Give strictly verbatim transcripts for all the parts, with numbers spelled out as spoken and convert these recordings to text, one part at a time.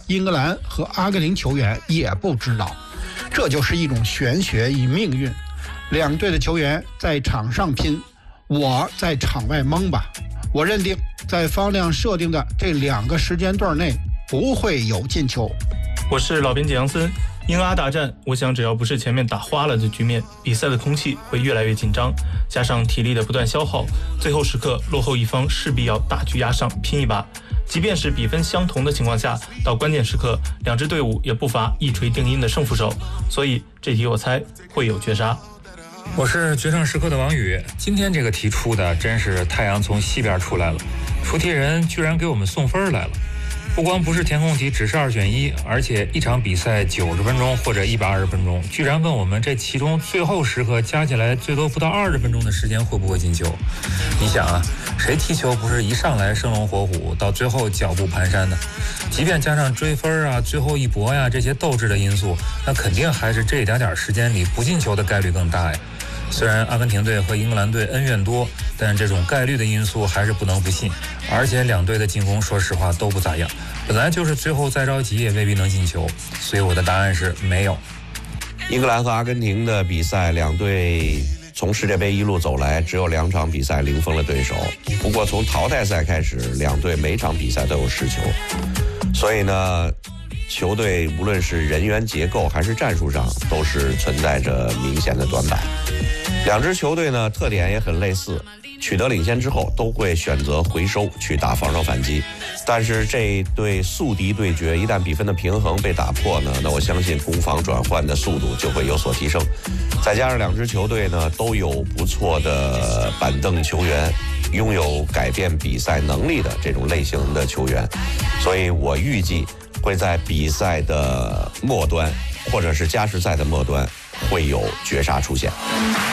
英格兰和阿根廷球员也不知道。这就是一种玄学与命运。两队的球员在场上拼，我在场外蒙吧。我认定在方亮设定的这两个时间段内不会有进球。 我是老编辑杨森。英阿大战，我想只要不是前面打花了的局面，比赛的空气会越来越紧张，加上体力的不断消耗，最后时刻落后一方势必要大局压上拼一把。即便是比分相同的情况下，到关键时刻两支队伍也不乏一锤定音的胜负手，所以这题我猜会有绝杀。 我是决胜时刻的王宇。今天这个题出的真是太阳从西边出来了，出题人居然给我们送分来了。不光不是填空题，只是二选一，而且一场比赛九十分钟或者一百二十分钟，居然问我们这其中最后时刻加起来最多不到二十分钟的时间会不会进球？你想啊，谁踢球不是一上来生龙活虎，到最后脚步蹒跚的？即便加上追分啊、最后一搏呀这些斗志的因素，那肯定还是这一点点时间里不进球的概率更大呀。虽然阿根廷队和英格兰队恩怨多，但这种概率的因素还是不能不信。而且两队的进攻说实话都不咋样，本来就是最后再着急也未必能进球，所以我的答案是没有。 英格兰和阿根廷的比赛，两队从世界杯一路走来，只有两场比赛零封了对手。不过从淘汰赛开始，两队每场比赛都有失球，所以呢球队无论是人员结构还是战术上都是存在着明显的短板。两支球队呢特点也很类似，取得领先之后都会选择回收去打防守反击，但是这一对宿敌对决一旦比分的平衡被打破呢，那我相信攻防转换的速度就会有所提升。再加上两支球队呢都有不错的板凳球员，拥有改变比赛能力的这种类型的球员，所以我预计会在比赛的末端或者是加时赛的末端会有绝杀出现。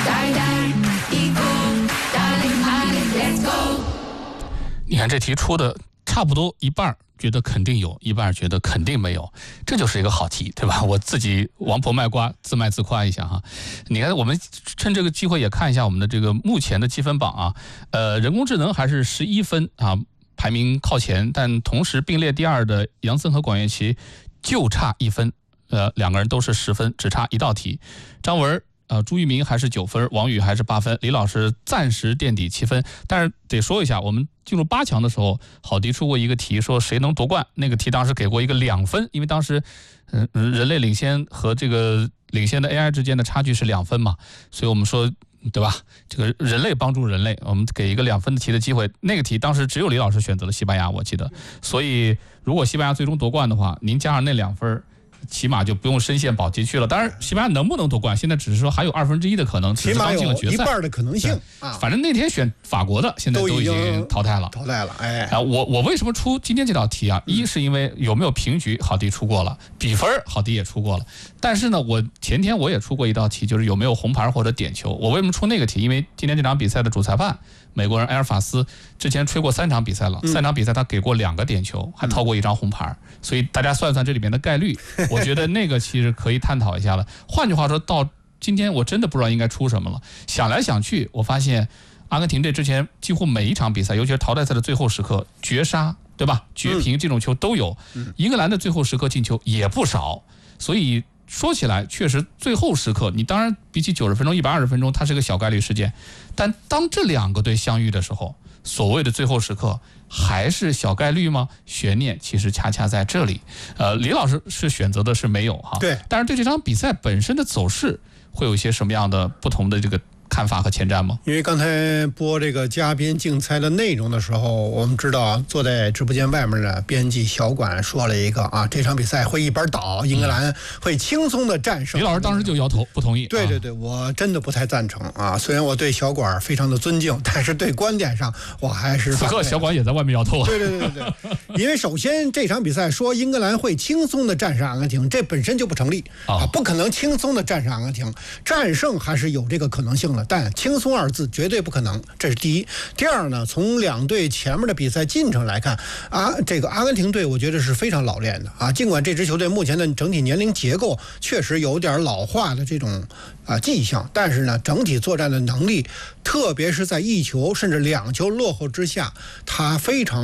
你看这题出的差不多一半觉得肯定有，一半觉得肯定没有，这就是一个好题，对吧？我自己王婆卖瓜，自卖自夸一下哈。你看，我们趁这个机会也看一下我们的这个目前的积分榜啊，呃，人工智能还是十一分啊，排名靠前，但同时并列第二的杨森和管乐琪就差一分，呃，两个人都是十分，只差一道题。张文。呃，朱玉明还是九分，王宇还是八分，李老师暂时垫底七分。但是得说一下，我们进入八强的时候，郝迪出过一个题，说谁能夺冠？那个题当时给过一个两分，因为当时，嗯、呃，人类领先和这个领先的 A I 之间的差距是两分嘛，所以我们说，对吧？这个人类帮助人类，我们给一个两分的题的机会。那个题当时只有李老师选择了西班牙，我记得。所以如果西班牙最终夺冠的话，您加上那两分。起码就不用深陷保级区了。当然，西班牙能不能夺冠，现在只是说还有二分之一的可能， 起码有一半的可能性啊。反正那天选法国的，现在都已经淘汰了。 淘汰了，哎。 啊，我我为什么出今天这道题啊？一是因为有没有平局，郝迪出过了；比分，郝迪也出过了。但是呢，我前天我也出过一道题，就是有没有红牌或者点球。我为什么出那个题？因为今天这场比赛的主裁判美国人埃尔法斯之前吹过三场比赛了，三场比赛他给过两个点球，还掏过一张红牌，所以大家算算这里面的概率，我觉得那个其实可以探讨一下了。换句话说，到今天我真的不知道应该出什么了。想来想去，我发现阿根廷队之前几乎每一场比赛，尤其是淘汰赛的最后时刻绝杀，对吧？绝平这种球都有。英格兰的最后时刻进球也不少，所以说起来确实最后时刻，你当然比起九十分钟、一百二十分钟，它是个小概率事件。但当这两个队相遇的时候，所谓的最后时刻还是小概率吗？悬念其实恰恰在这里。呃，李老师是选择的是没有哈， 对。 但是对这场比赛本身的走势会有一些什么样的不同的这个看法和前瞻吗？ 因为刚才播这个嘉宾竞猜的内容的时候，我们知道坐在直播间外面的编辑小管说了一个啊，这场比赛会一边倒，英格兰会轻松的战胜。 李老师当时就摇头不同意。 对对对，我真的不太赞成啊。虽然我对小管非常的尊敬，但是对观点上我还是。 此刻小管也在外面摇头。 对对对对对，因为首先这场比赛说英格兰会轻松的战胜阿根廷，这本身就不成立啊，不可能轻松的战胜阿根廷，战胜还是有这个可能性的。但轻松二字绝对不可能，这是第一。第二呢，从两队前面的比赛进程来看，啊，这个阿根廷队我觉得是非常老练的啊。尽管这支球队目前的整体年龄结构确实有点老化的这种啊迹象，但是呢，整体作战的能力，特别是在一球甚至两球落后之下，他非常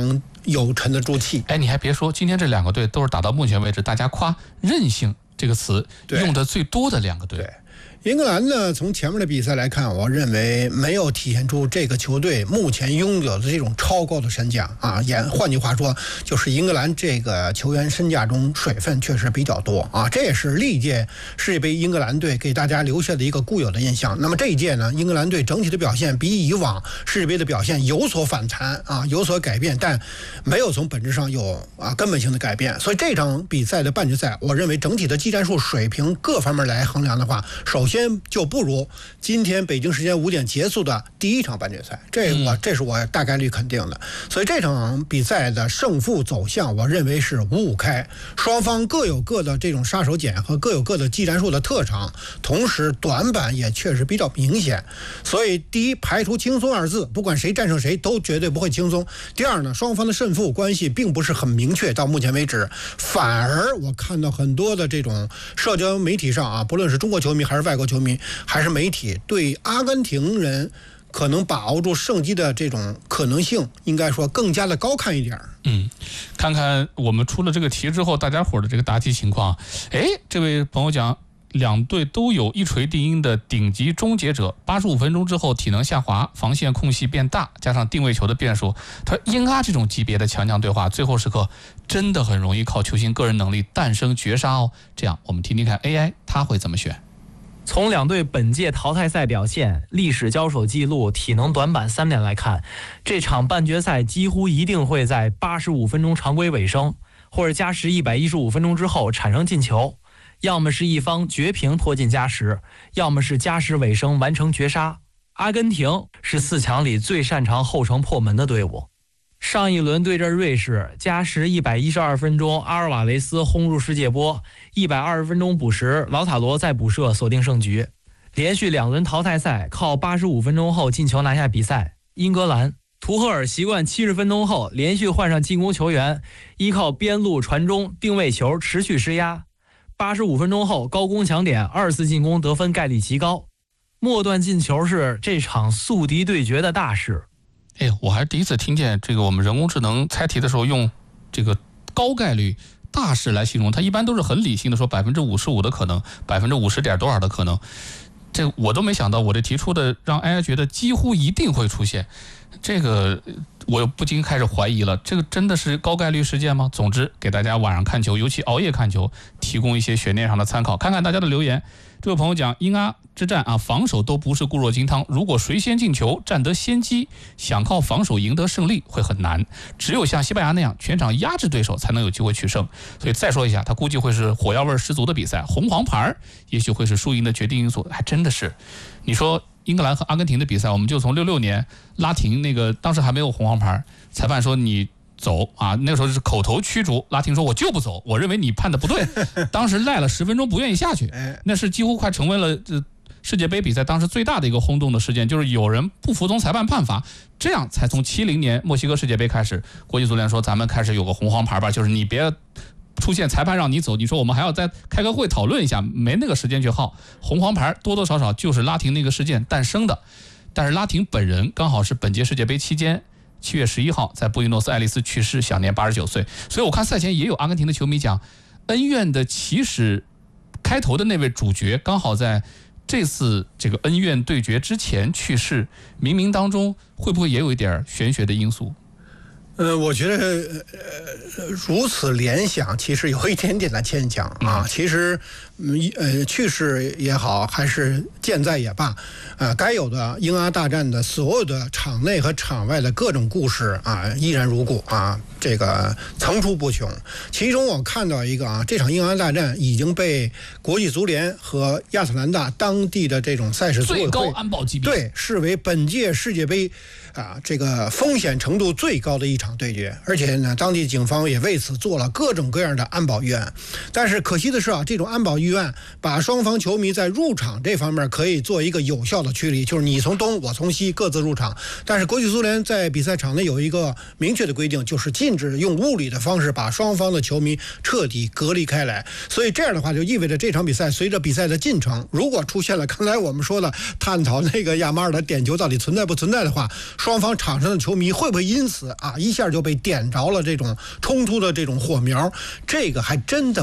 有沉得住气。 哎，你还别说，今天这两个队都是打到目前为止大家夸韧性这个词用的最多的两个队。 对。英格兰呢，从前面的比赛来看，我认为没有体现出这个球队目前拥有的这种超高的身价啊。也换句话说，就是英格兰这个球员身价中水分确实比较多啊。这也是历届世界杯英格兰队给大家留下的一个固有的印象。那么这一届呢，英格兰队整体的表现比以往世界杯的表现有所反弹啊，有所改变，但没有从本质上有啊根本性的改变。所以这场比赛的半决赛，我认为整体的技战术水平各方面来衡量的话，首先先就不如今天北京时间五点结束的第一场半决赛，这我这是我大概率肯定的。所以这场比赛的胜负走向，我认为是五五开，双方各有各的这种杀手锏和各有各的技战术的特长，同时短板也确实比较明显。所以第一，排除轻松二字，不管谁战胜谁都绝对不会轻松。第二呢，双方的胜负关系并不是很明确，到目前为止，反而我看到很多的这种社交媒体上啊，不论是中国球迷还是外国球迷还是媒体，对阿根廷人可能把握住胜机的这种可能性，应该说更加的高看一点。 嗯，看看我们出了这个题之后，大家伙的这个答题情况。哎，这位朋友讲，两队都有一锤定音的顶级终结者，八十五分钟之后体能下滑，防线空隙变大，加上定位球的变数，他英阿这种级别的强强对话，最后时刻真的很容易靠球星个人能力诞生绝杀哦。这样，我们听听看 A I 他会怎么选。 从两队本届淘汰赛表现、历史交手记录、体能短板三点来看，这场半决赛几乎一定会在八十五分钟常规尾声，或者加时一百一十五分钟之后产生进球，要么是一方绝平拖进加时，要么是加时尾声完成绝杀。阿根廷是四强里最擅长后程破门的队伍。上一轮对阵瑞士，加时一百一十二分钟，阿尔瓦雷斯轰入世界波，一百二十分钟补时，劳塔罗再补射锁定胜局。连续两轮淘汰赛靠八十五分钟后进球拿下比赛。英格兰图赫尔习惯七十分钟后连续换上进攻球员，依靠边路传中、定位球持续施压。八十五分钟后高攻抢点，二次进攻得分概率极高。末段进球是这场宿敌对决的大事。 哎，我还是第一次听见这个我们人工智能猜题的时候用这个高概率大事来形容，它一般都是很理性的说百分之五十五的可能，百分之五十点多少的可能。这我都没想到，我这提出的让 A I 觉得几乎一定会出现，这个我不禁开始怀疑了，这个真的是高概率事件吗？总之，给大家晚上看球，尤其熬夜看球，提供一些悬念上的参考。看看大家的留言。这位朋友讲，英阿之战啊，防守都不是固若金汤，如果谁先进球，占得先机，想靠防守赢得胜利会很难。只有像西班牙那样全场压制对手，才能有机会取胜。所以再说一下，他估计会是火药味十足的比赛，红黄牌也许会是输赢的决定因素。还真的是，你说英格兰和阿根廷的比赛，我们就从六六年拉廷那个当时还没有红黄牌，裁判说你走啊，那个时候是口头驱逐，拉廷说我就不走，我认为你判的不对，当时赖了十分钟不愿意下去，那是几乎快成为了这世界杯比赛当时最大的一个轰动的事件，就是有人不服从裁判判罚，这样才从七零年墨西哥世界杯开始，国际足联说咱们开始有个红黄牌吧，就是你别出现裁判让你走，你说我们还要再开个会讨论一下，没那个时间去耗，红黄牌多多少少就是拉廷那个事件诞生的。但是拉廷本人刚好是本届世界杯期间七月十一号在布宜诺斯艾利斯去世，享年八十九岁。所以我看赛前也有阿根廷的球迷讲，恩怨的起始开头的那位主角刚好在这次这个恩怨对决之前去世，冥冥当中会不会也有一点玄学的因素？ 呃，我觉得呃如此联想其实有一点点的牵强啊。其实，呃，去世也好，还是健在也罢，啊，该有的英阿大战的所有的场内和场外的各种故事啊，依然如故啊，这个层出不穷。其中我看到一个啊，这场英阿大战已经被国际足联和亚特兰大当地的这种赛事组委会最高安保级别对视为本届世界杯啊这个风险程度最高的一场对决，而且呢，当地警方也为此做了各种各样的安保预案。但是可惜的是啊，这种安保预案把双方球迷在入场这方面可以做一个有效的驱离，就是你从东我从西各自入场。但是国际足联在比赛场内有一个明确的规定，就是禁止用物理的方式把双方的球迷彻底隔离开来。所以这样的话就意味着这场比赛随着比赛的进程，如果出现了刚才我们说的探讨那个亚马尔的点球到底存在不存在的话， 双方场上的球迷会不会因此啊一下就被点着了这种冲突的这种火苗？这个还真的